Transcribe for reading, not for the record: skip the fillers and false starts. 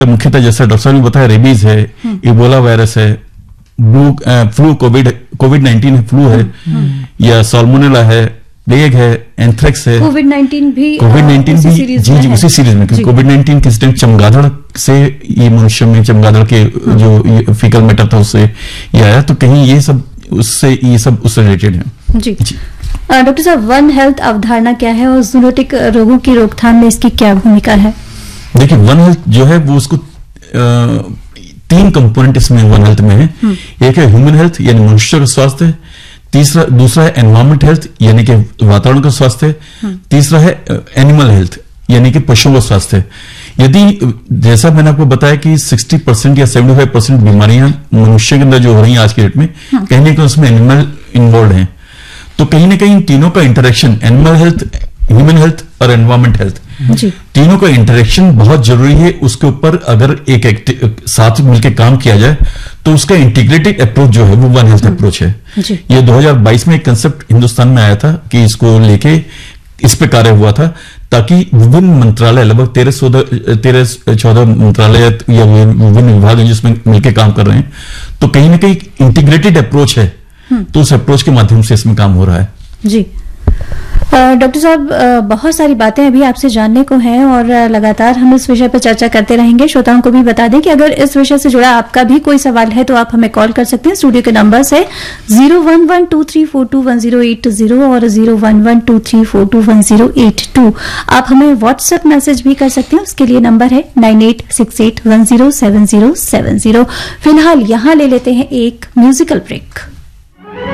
मुख्यतः जैसा डॉक्टर साहब ने बताया, रेबीज है, इबोला वायरस है, फ्लू कोविड-19 फ्लू है, या साल्मोनेला है, प्लेग है, एंथ्रेक्स है। कोविड-19 भी जी उसी सीरीज में, क्योंकि कोविड-19 किस टाइम चमगादड़ से ये मनुष्य में चमगादड़ के जो फीकल मैटर था उससे ये आया, तो कहीं ये सब उससे रिलेटेड है। जी डॉक्टर साहब, वन हेल्थ अवधारणा क्या है और जूनोटिक रोगों की रोकथाम में इसकी क्या भूमिका है? देखिए, वन हेल्थ जो है वो उसको 3 कंपोनेंट इसमें वन हेल्थ में है। एक है ह्यूमन हेल्थ यानी मनुष्य का स्वास्थ्य, दूसरा है एनवायरमेंट हेल्थ यानी कि वातावरण का स्वास्थ्य, तीसरा है एनिमल हेल्थ यानी कि पशुओं का स्वास्थ्य। यदि जैसा मैंने आपको बताया कि 60% या 75% बीमारियां मनुष्य के अंदर जो हो रही हैं आज के डेट में, कहीं ना कहीं उसमें एनिमल इन्वॉल्व हैं, तो कहीं ना कहीं तीनों का interaction, animal health, human health और एनवायरमेंट हेल्थ, तीनों का इंटरेक्शन बहुत जरूरी है। उसके ऊपर अगर एक साथ मिलकर काम किया जाए तो उसका इंटीग्रेटेड अप्रोच जो है वो वन हेल्थ अप्रोच है। ये 2022 में एक कंसेप्ट हिंदुस्तान में आया था कि इसको लेके इस पे कार्य हुआ था, ताकि विभिन्न मंत्रालय, लगभग 13-14 मंत्रालय या विभिन्न विभाग हैं जिसमें मिलकर काम कर रहे हैं, तो कहीं ना कहीं इंटीग्रेटेड अप्रोच है, तो उस अप्रोच के माध्यम से इसमें काम हो रहा है। जी डॉक्टर साहब, बहुत सारी बातें अभी आपसे जानने को हैं और लगातार हम इस विषय पर चर्चा करते रहेंगे। श्रोताओं को भी बता दें कि अगर इस विषय से जुड़ा आपका भी कोई सवाल है तो आप हमें कॉल कर सकते हैं। स्टूडियो के नंबर्स है 0112342108 और 0112342108। आप हमें व्हाट्सएप मैसेज भी कर सकते हैं, उसके लिए नंबर है 9868107070। फिलहाल यहाँ ले लेते हैं एक म्यूजिकल ब्रेक।